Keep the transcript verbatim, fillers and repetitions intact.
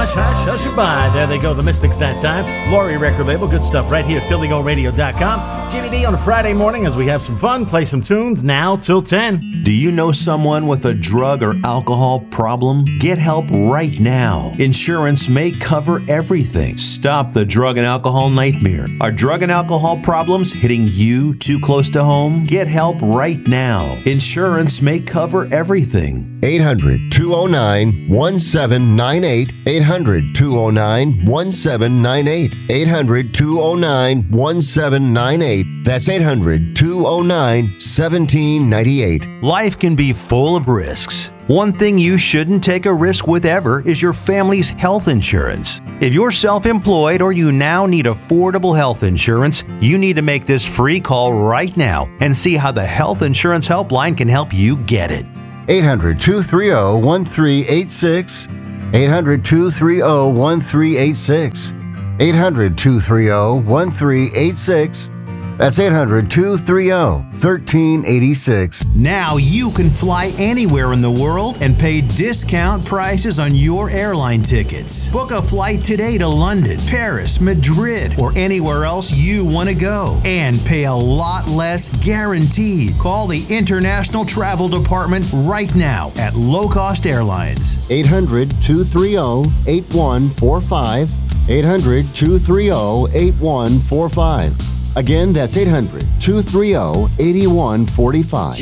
Hush, hush, hush, bye. There they go, the Mystics that time. Laurie record label, good stuff right here, Philly Go Radio dot com. Jimmy D on a Friday morning as we have some fun, play some tunes now till ten. Do you know someone with a drug or alcohol problem? Get help right now. Insurance may cover everything. Stop the drug and alcohol nightmare. Are drug and alcohol problems hitting you too close to home? Get help right now. Insurance may cover everything. eight hundred, two oh nine, one seven nine eight. eight hundred, two oh nine, one seven nine eight. eight hundred, two oh nine, one seven nine eight. That's eight hundred, two oh nine, one seven nine eight. Life can be full of risks. One thing you shouldn't take a risk with ever is your family's health insurance. If you're self-employed or you now need affordable health insurance, you need to make this free call right now and see how the Health Insurance Helpline can help you get it. eight hundred, two three zero, one three eight six. eight hundred, two three zero, one three eight six. eight hundred, two three zero, one three eight six. That's eight hundred, two three zero, one three eight six. Now you can fly anywhere in the world and pay discount prices on your airline tickets. Book a flight today to London, Paris, Madrid, or anywhere else you want to go. And pay a lot less guaranteed. Call the International Travel Department right now at Low Cost Airlines. eight hundred, two three zero, eight one four five. eight hundred, two three zero, eight one four five. Again, that's eight hundred, two three zero, eight one four five.